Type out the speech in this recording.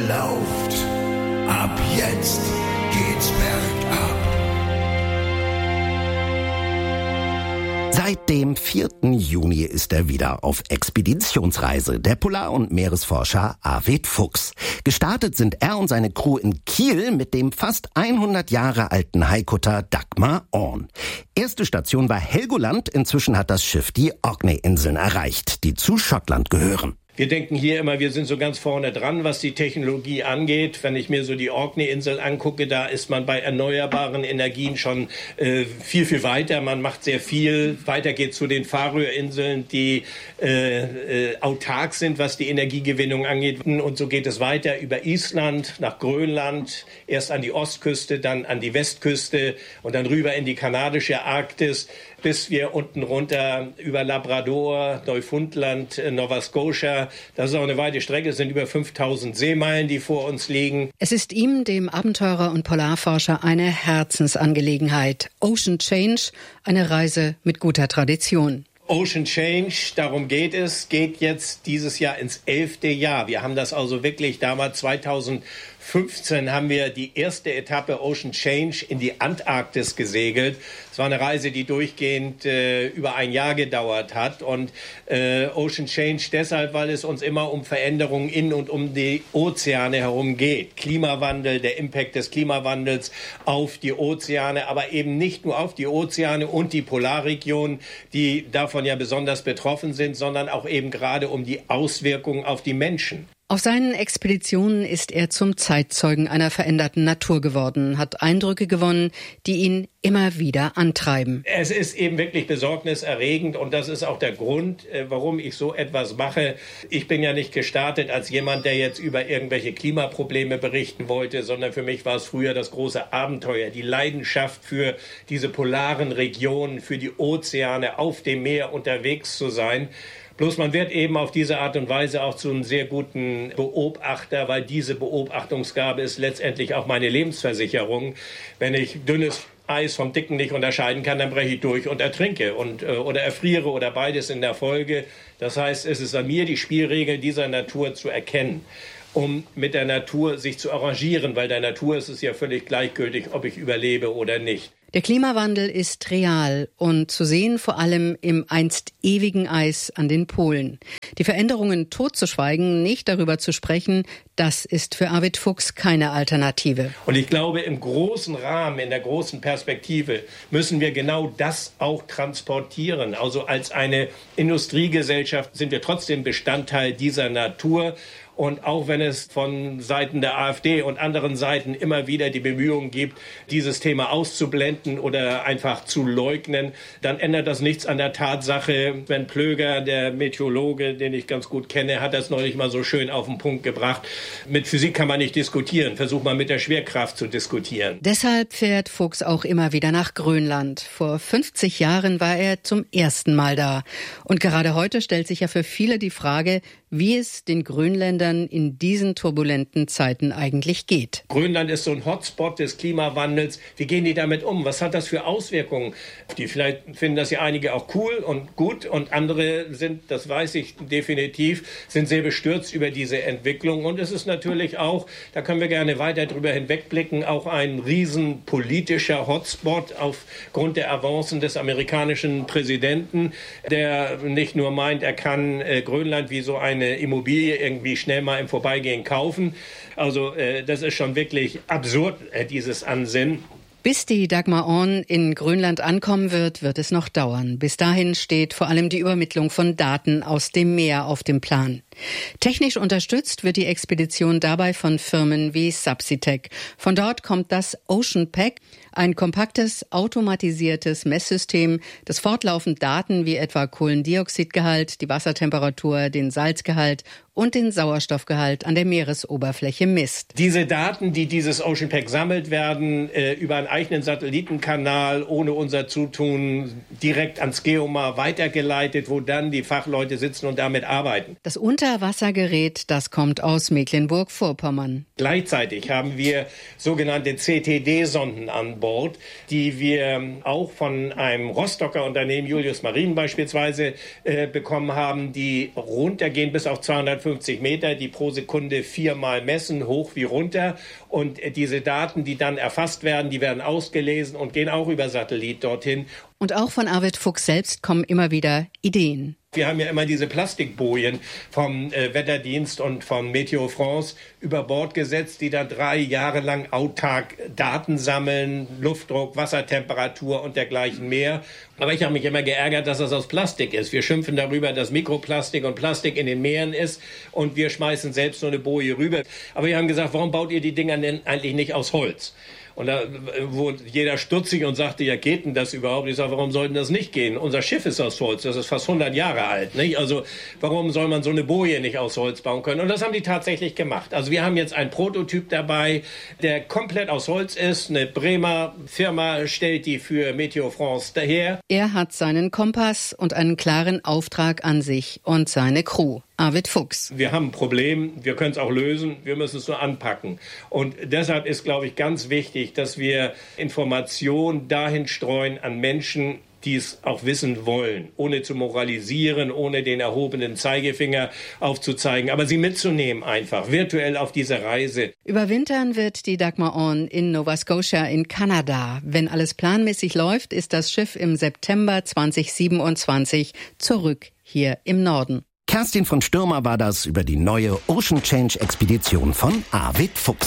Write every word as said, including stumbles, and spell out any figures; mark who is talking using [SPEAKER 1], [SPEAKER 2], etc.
[SPEAKER 1] lauft. Ab jetzt geht's bergab.
[SPEAKER 2] Seit dem vierten Juni ist er wieder auf Expeditionsreise, der Polar- und Meeresforscher Arvid Fuchs. Gestartet sind er und seine Crew in Kiel mit dem fast hundert Jahre alten Haikutter Dagmar Orn. Erste Station war Helgoland, inzwischen hat das Schiff die Orkney-Inseln erreicht, die zu Schottland gehören.
[SPEAKER 3] Wir denken hier immer, wir sind so ganz vorne dran, was die Technologie angeht. Wenn ich mir so die Orkney-Insel angucke, da ist man bei erneuerbaren Energien schon äh, viel, viel weiter. Man macht sehr viel. Weiter geht zu den Färöerinseln, die äh, äh, autark sind, was die Energiegewinnung angeht. Und so geht es weiter über Island, nach Grönland, erst an die Ostküste, dann an die Westküste und dann rüber in die kanadische Arktis, bis wir unten runter über Labrador, Neufundland, Nova Scotia. Das ist auch eine weite Strecke, es sind über fünftausend Seemeilen, die vor uns liegen.
[SPEAKER 4] Es ist ihm, dem Abenteurer und Polarforscher, eine Herzensangelegenheit. Ocean Change, eine Reise mit guter Tradition.
[SPEAKER 3] Ocean Change, darum geht es, geht jetzt dieses Jahr ins elfte Jahr. Wir haben das also wirklich damals zweitausendfünfzehn haben wir die erste Etappe Ocean Change in die Antarktis gesegelt. Es war eine Reise, die durchgehend äh, über ein Jahr gedauert hat. Und äh, Ocean Change deshalb, weil es uns immer um Veränderungen in und um die Ozeane herum geht. Klimawandel, der Impact des Klimawandels auf die Ozeane, aber eben nicht nur auf die Ozeane und die Polarregionen, die davon ja besonders betroffen sind, sondern auch eben gerade um die Auswirkungen auf die Menschen.
[SPEAKER 4] Auf seinen Expeditionen ist er zum Zeitzeugen einer veränderten Natur geworden, hat Eindrücke gewonnen, die ihn immer wieder antreiben.
[SPEAKER 3] Es ist eben wirklich besorgniserregend und das ist auch der Grund, warum ich so etwas mache. Ich bin ja nicht gestartet als jemand, der jetzt über irgendwelche Klimaprobleme berichten wollte, sondern für mich war es früher das große Abenteuer, die Leidenschaft für diese polaren Regionen, für die Ozeane, auf dem Meer unterwegs zu sein. Bloß man wird eben auf diese Art und Weise auch zu einem sehr guten Beobachter, weil diese Beobachtungsgabe ist letztendlich auch meine Lebensversicherung. Wenn ich dünnes Eis vom Dicken nicht unterscheiden kann, dann breche ich durch und ertrinke und, äh, oder erfriere oder beides in der Folge. Das heißt, es ist an mir, die Spielregeln dieser Natur zu erkennen, um mit der Natur sich zu arrangieren, weil der Natur ist es ja völlig gleichgültig, ob ich überlebe oder nicht.
[SPEAKER 4] Der Klimawandel ist real und zu sehen vor allem im einst ewigen Eis an den Polen. Die Veränderungen totzuschweigen, nicht darüber zu sprechen, das ist für Arvid Fuchs keine Alternative.
[SPEAKER 3] Und ich glaube, im großen Rahmen, in der großen Perspektive müssen wir genau das auch transportieren. Also als eine Industriegesellschaft sind wir trotzdem Bestandteil dieser Natur. Und auch wenn es von Seiten der AfD und anderen Seiten immer wieder die Bemühungen gibt, dieses Thema auszublenden oder einfach zu leugnen, dann ändert das nichts an der Tatsache. Sven Plöger, der Meteorologe, den ich ganz gut kenne, hat das neulich mal so schön auf den Punkt gebracht. Mit Physik kann man nicht diskutieren. Versuch mal mit der Schwerkraft zu diskutieren.
[SPEAKER 4] Deshalb fährt Fuchs auch immer wieder nach Grönland. Vor fünfzig Jahren war er zum ersten Mal da. Und gerade heute stellt sich ja für viele die Frage, wie es den Grönländern in diesen turbulenten Zeiten eigentlich geht.
[SPEAKER 3] Grönland ist so ein Hotspot des Klimawandels. Wie gehen die damit um? Was hat das für Auswirkungen? Die vielleicht finden das ja einige auch cool und gut und andere sind, das weiß ich definitiv, sind sehr bestürzt über diese Entwicklung. Und es ist natürlich auch, da können wir gerne weiter drüber hinwegblicken, auch ein riesen politischer Hotspot aufgrund der Avancen des amerikanischen Präsidenten, der nicht nur meint, er kann äh, Grönland wie so ein eine Immobilie irgendwie schnell mal im Vorbeigehen kaufen. Also äh, das ist schon wirklich absurd, äh, dieses Ansinnen.
[SPEAKER 4] Bis die Dagmar Orn in Grönland ankommen wird, wird es noch dauern. Bis dahin steht vor allem die Übermittlung von Daten aus dem Meer auf dem Plan. Technisch unterstützt wird die Expedition dabei von Firmen wie Subsitech. Von dort kommt das Ocean Pack, ein kompaktes, automatisiertes Messsystem, das fortlaufend Daten wie etwa Kohlendioxidgehalt, die Wassertemperatur, den Salzgehalt und den Sauerstoffgehalt an der Meeresoberfläche misst.
[SPEAKER 3] Diese Daten, die dieses Ocean Pack sammelt, werden äh, über einen eigenen Satellitenkanal ohne unser Zutun direkt ans Geomar weitergeleitet, wo dann die Fachleute sitzen und damit arbeiten.
[SPEAKER 4] Das Unter Unterwassergerät, das kommt aus Mecklenburg-Vorpommern.
[SPEAKER 3] Gleichzeitig haben wir sogenannte C T D-Sonden an Bord, die wir auch von einem Rostocker Unternehmen, Julius Marine beispielsweise, äh, bekommen haben, die runtergehen bis auf zweihundertfünfzig Meter, die pro Sekunde viermal messen, hoch wie runter. Und äh, diese Daten, die dann erfasst werden, die werden ausgelesen und gehen auch über Satellit dorthin.
[SPEAKER 4] Und auch von Arvid Fuchs selbst kommen immer wieder Ideen.
[SPEAKER 3] Wir haben ja immer diese Plastikbojen vom äh, Wetterdienst und vom Meteo France über Bord gesetzt, die da drei Jahre lang autark Daten sammeln, Luftdruck, Wassertemperatur und dergleichen mehr. Aber ich habe mich immer geärgert, dass das aus Plastik ist. Wir schimpfen darüber, dass Mikroplastik und Plastik in den Meeren ist und wir schmeißen selbst so eine Boje rüber. Aber wir haben gesagt, warum baut ihr die Dinger denn eigentlich nicht aus Holz? Und da wurde jeder stutzig und sagte, ja, geht denn das überhaupt? Ich sage, warum soll denn das nicht gehen? Unser Schiff ist aus Holz, das ist fast hundert Jahre alt, nicht? Also warum soll man so eine Boje nicht aus Holz bauen können? Und das haben die tatsächlich gemacht. Also wir haben jetzt einen Prototyp dabei, der komplett aus Holz ist. Eine Bremer Firma stellt die für Meteo France daher.
[SPEAKER 4] Er hat seinen Kompass und einen klaren Auftrag an sich und seine Crew. Arvid Fuchs.
[SPEAKER 3] Wir haben ein Problem, wir können es auch lösen, wir müssen es nur anpacken. Und deshalb ist, glaube ich, ganz wichtig, dass wir Informationen dahin streuen an Menschen, die es auch wissen wollen, ohne zu moralisieren, ohne den erhobenen Zeigefinger aufzuzeigen, aber sie mitzunehmen einfach, virtuell auf diese Reise.
[SPEAKER 4] Überwintern wird die Dagmar On in Nova Scotia in Kanada. Wenn alles planmäßig läuft, ist das Schiff im September zweitausendsiebenundzwanzig zurück hier im Norden.
[SPEAKER 2] Kerstin von Stürmer war das über die neue Ocean Change Expedition von Arvid Fuchs.